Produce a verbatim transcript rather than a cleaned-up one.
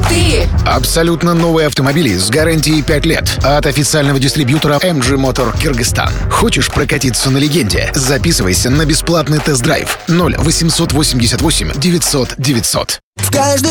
ты! Абсолютно новые автомобили с гарантией пять лет от официального дистрибьютора эм джи Motor Кыргызстан. Хочешь прокатиться на легенде? Записывайся на бесплатный тест-драйв. ноль восемьсот восемьдесят восемь девятьсот девятьсот. В каждой